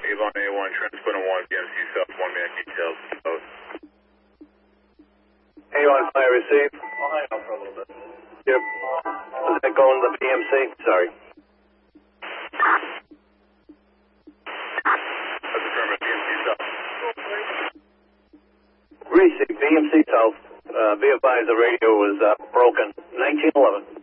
Avon A1, transport on 1, BMC South, 1 man details. Both. A1 fire received. I'll hang out for a little bit. Yep. Was that going to the BMC? Sorry. That's affirmative, BMC South. Received BMC South. Be advised the radio was broken. 1911.